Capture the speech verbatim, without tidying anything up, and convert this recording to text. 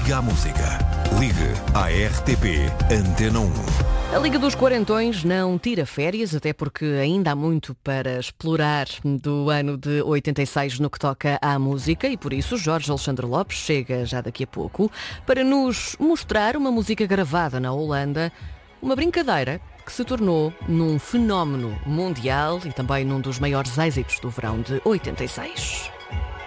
Liga à música. Ligue à R T P Antena um. A Liga dos Quarentões não tira férias, até porque ainda há muito para explorar do ano de oitenta e seis no que toca à música e por isso Jorge Alexandre Lopes chega já daqui a pouco para nos mostrar uma música gravada na Holanda, uma brincadeira que se tornou num fenómeno mundial e também num dos maiores êxitos do verão de oitenta e seis.